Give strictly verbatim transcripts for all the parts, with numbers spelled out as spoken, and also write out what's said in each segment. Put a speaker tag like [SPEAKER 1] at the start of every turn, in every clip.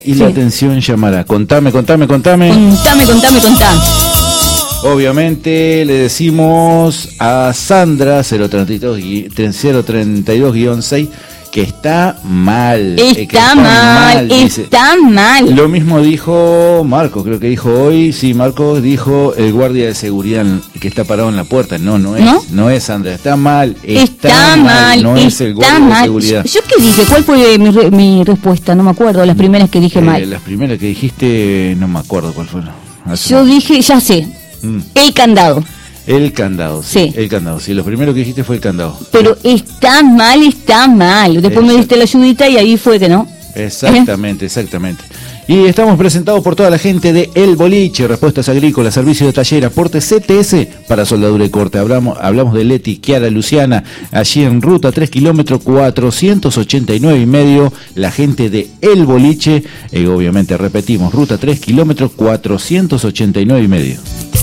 [SPEAKER 1] Y sí. La atención llamará. Contame, contame, contame.
[SPEAKER 2] Contame, contame, contame.
[SPEAKER 1] Obviamente le decimos a Sandra cero treinta y dos guión seis que está mal.
[SPEAKER 2] Está,
[SPEAKER 1] que está
[SPEAKER 2] mal,
[SPEAKER 1] mal dice.
[SPEAKER 2] Está mal.
[SPEAKER 1] Lo mismo dijo Marco, creo que dijo hoy, sí, Marco dijo el guardia de seguridad que está parado en la puerta. No, no es, no, no es Sandra, está mal. Está, está mal, mal, no es el guardia mal. de seguridad.
[SPEAKER 2] ¿Yo qué dije? ¿Cuál fue mi, re, mi respuesta? No me acuerdo, las primeras que dije eh, mal.
[SPEAKER 1] Las primeras que dijiste, no me acuerdo cuál fue.
[SPEAKER 2] Yo mal. dije, ya sé, mm. el candado.
[SPEAKER 1] El candado, sí, sí. El candado, sí. Lo primero que dijiste fue el candado.
[SPEAKER 2] Pero está mal, está mal. Después Exacto. me diste la ayudita y ahí fue que no.
[SPEAKER 1] Exactamente, ¿Eh? exactamente. Y estamos presentados por toda la gente de El Boliche, Respuestas Agrícolas, Servicio de Taller, Aporte C T S para soldadura y corte. Hablamos, hablamos de Leti, Kiara, Luciana, allí en ruta tres kilómetros cuatrocientos ochenta y nueve y medio, la gente de El Boliche, eh, obviamente repetimos, ruta tres kilómetros cuatrocientos ochenta y nueve y medio.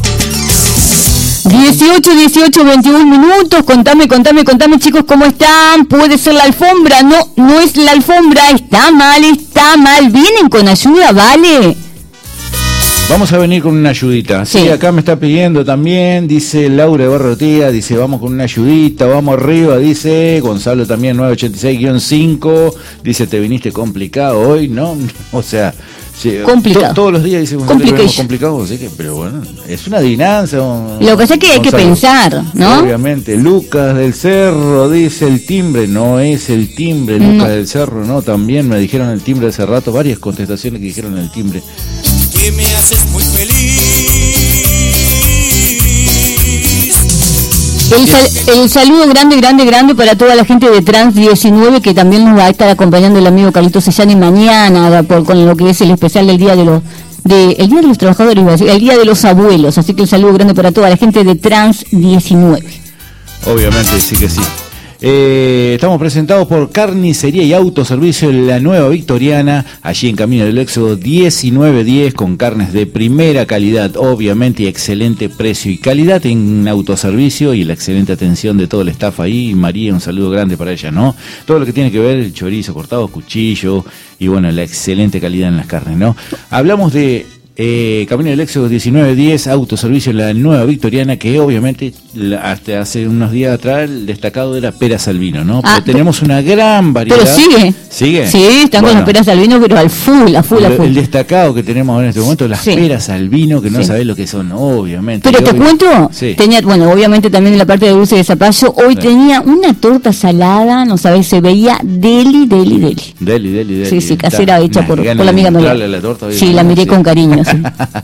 [SPEAKER 2] dieciocho, dieciocho, veintiún minutos, contame, contame, contame chicos, ¿cómo están? ¿Puede ser la alfombra? No, no es la alfombra, está mal, está mal, ¿vienen con ayuda, vale?
[SPEAKER 1] Vamos a venir con una ayudita, sí, sí acá me está pidiendo también, dice Laura de Barrotía, dice vamos con una ayudita, vamos arriba, dice Gonzalo también nueve ochenta y seis guión cinco, dice te viniste complicado hoy, ¿no? O sea... Sí,
[SPEAKER 2] complicado.
[SPEAKER 1] To, todos los días dice complicado, así que, pero bueno, es una adivinanza. Un,
[SPEAKER 2] Lo que pasa es que hay que pensar, ¿no?
[SPEAKER 1] Obviamente, Lucas del Cerro dice el timbre, no es el timbre, no. Lucas del Cerro, no, también me dijeron el timbre hace rato, varias contestaciones que dijeron el timbre.
[SPEAKER 3] Que me haces muy feliz.
[SPEAKER 2] El, sal, el saludo grande, grande, grande para toda la gente de Trans diecinueve que también nos va a estar acompañando el amigo Carlitos Sellani mañana por, con lo que es el especial del Día de los de, el Día de los Trabajadores, el Día de los Abuelos. Así que el saludo grande para toda la gente de Trans diecinueve.
[SPEAKER 1] Obviamente, sí que sí. Eh, estamos presentados por Carnicería y Autoservicio La Nueva Victoriana, allí en Camino del Éxodo diecinueve diez, con carnes de primera calidad, obviamente, y excelente precio y calidad en autoservicio y la excelente atención de todo el staff ahí. María, un saludo grande para ella, ¿no? Todo lo que tiene que ver el chorizo cortado, cuchillo y bueno, la excelente calidad en las carnes, ¿no? Hablamos de Eh, Camino del Éxodo diecinueve diez, autoservicio La Nueva Victoriana, que obviamente la, hasta hace unos días atrás el destacado era Pera Salvino, ¿no? Pero ah, tenemos una gran variedad.
[SPEAKER 2] Pero sigue.
[SPEAKER 1] ¿Sigue?
[SPEAKER 2] Sí, están bueno, con los Pera Salvino, pero al full, a full, a full.
[SPEAKER 1] El destacado que tenemos ahora en este momento, las sí. Pera Salvino, que no sí. sabés lo que son, obviamente.
[SPEAKER 2] Pero te
[SPEAKER 1] obvio,
[SPEAKER 2] cuento,
[SPEAKER 1] sí.
[SPEAKER 2] tenía, bueno, obviamente también en la parte de dulce de zapallo, hoy sí. tenía una torta salada, no sabés, se veía deli, deli, deli.
[SPEAKER 1] Deli, deli, deli.
[SPEAKER 2] Sí, sí, casera hecha por, por la amiga María.
[SPEAKER 1] La torta,
[SPEAKER 2] sí, la miré sí. con cariño, sí.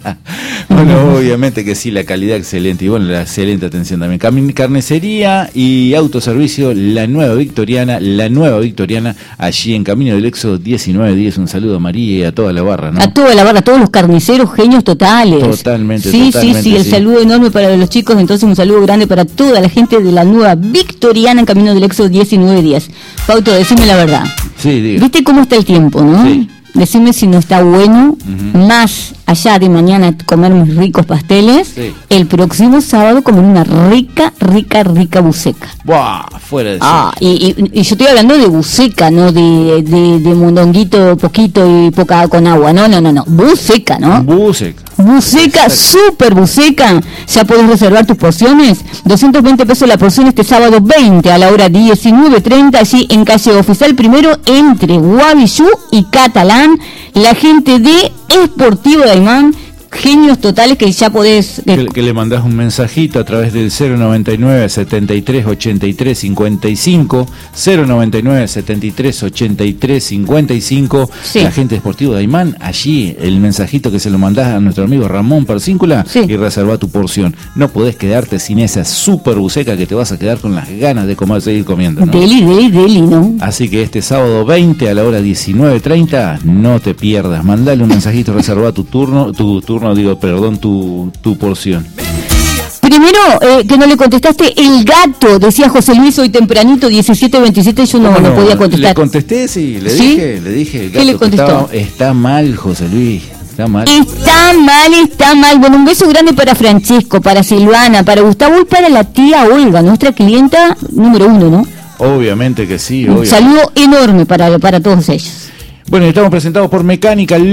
[SPEAKER 1] Bueno, obviamente que sí, la calidad excelente y bueno, la excelente atención también. Carnicería y autoservicio La Nueva Victoriana, La Nueva Victoriana, allí en Camino del Éxodo diecinueve diez. Un saludo a María y a toda la barra, ¿no?
[SPEAKER 2] A toda la barra, a todos los carniceros, genios totales.
[SPEAKER 1] Totalmente,
[SPEAKER 2] sí,
[SPEAKER 1] totalmente.
[SPEAKER 2] Sí, sí, el sí. saludo enorme para los chicos, entonces un saludo grande para toda la gente de La Nueva Victoriana en Camino del Éxodo diecinueve diez. Pauto, decime la verdad.
[SPEAKER 1] Sí, diga.
[SPEAKER 2] ¿Viste cómo está el tiempo, no?
[SPEAKER 1] Sí.
[SPEAKER 2] Decime si no está bueno, uh-huh. más allá de mañana comer mis ricos pasteles, sí. el próximo sábado comer una rica, rica, rica buceca.
[SPEAKER 1] ¡Buah! Fuera de
[SPEAKER 2] ah, y, y, y yo estoy hablando de buceca, no de, de, de mondonguito poquito y poca con agua, no, no, no, no, buceca, ¿no?
[SPEAKER 1] Buceca.
[SPEAKER 2] Buceca, súper buceca. Ya podés reservar tus porciones. doscientos veinte pesos la porción este sábado veinte a la hora diecinueve treinta, allí en calle Oficial Primero, entre Guavillú y Catalán. La gente de Esportivo de Aymán, genios totales que ya podés...
[SPEAKER 1] Que, que le mandás un mensajito a través del cero noventa y nueve, setenta y tres, ochenta y tres, cincuenta y cinco, cero noventa y nueve, setenta y tres, ochenta y tres, cincuenta y cinco, sí. La gente de Esportivo de Aymán, allí el mensajito que se lo mandás a nuestro amigo Ramón Persíncula, sí. y reserva tu porción. No podés quedarte sin esa super buceca que te vas a quedar con las ganas de comer, seguir comiendo, ¿no?
[SPEAKER 2] Deli, deli, deli, ¿no?
[SPEAKER 1] Así que este sábado veinte a la hora diecinueve treinta, no te pierdas, mandale un mensajito, reserva tu turno, tu turno No, digo, perdón, tu, tu porción.
[SPEAKER 2] Primero, eh, que no le contestaste, el gato, decía José Luis hoy tempranito, diecisiete veintisiete, yo no, no, no podía contestar.
[SPEAKER 1] Le contesté, sí, le
[SPEAKER 2] ¿Sí?
[SPEAKER 1] dije, le dije, el gato,
[SPEAKER 2] ¿qué le contestó?
[SPEAKER 1] Está, está mal, José Luis, está mal.
[SPEAKER 2] Está mal, está mal. Bueno, un beso grande para Francesco, para Silvana, para Gustavo y para la tía Olga, nuestra clienta número uno, ¿no?
[SPEAKER 1] Obviamente que sí,
[SPEAKER 2] un
[SPEAKER 1] obviamente.
[SPEAKER 2] saludo enorme para, para todos ellos.
[SPEAKER 1] Bueno, estamos presentados por Mecánica